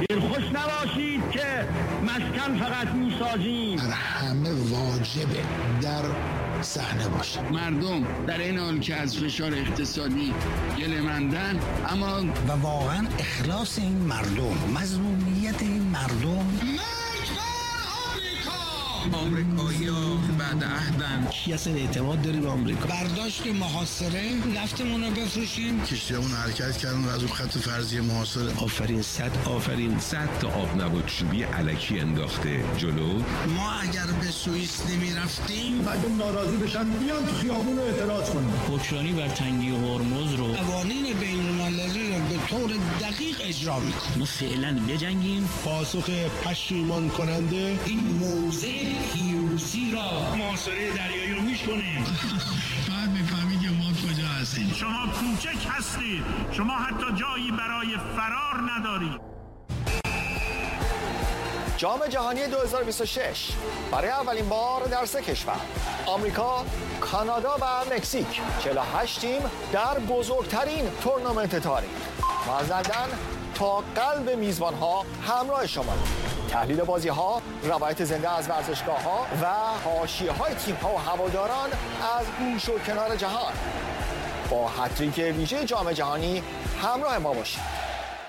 خوش نباشید که مسکن فقط میسازیم. همه واجبه در صحنه باشه. مردم در این حال که از فشار اقتصادی گله‌مندن، اما و واقعا اخلاص این مردم، مظلومیت این مردم. آمریکایی‌ها بعد عهدن. کی اصلا اعتماد داری به آمریکا؟ برداشت محاصره، نفتمون رو بفروشیم. کشتیامون حرکت کردن و از اون خط فرضی محاصره. آفرین صد تا آب نباتشویی الکی انداخته جلو. ما اگر به سوئیس نمی‌رفتیم، مردم ناراضی بشن بیان تو خیابون رو اعتراض کنن. حکمرانی بر تنگی هرمز رو، قوانین بین‌المللی رو به طور دقیق اجرا می‌کنیم. ما فعلا بجنگیم. پاسخ پشیمان کننده این موضع پیروزی را محاصره دریایی رو میشکنیم. بعد میفهمید که ما کجا هستیم. شما کوچک هستید، شما حتی جایی برای فرار ندارید. جام جهانی 2026 برای اولین بار در 3 کشور، آمریکا، کانادا و مکزیک، 48 تیم در بزرگترین تورنمنت تاریخ. ما از لندن تا قلب میزبانها همراه شما. تحلیل بازی‌ها، روایت زنده از ورزشگاه‌ها و حاشیه‌های تیم‌ها و هواداران از گوش و کنار جهان. با هتریک ویژه جام جهانی همراه ما باشید.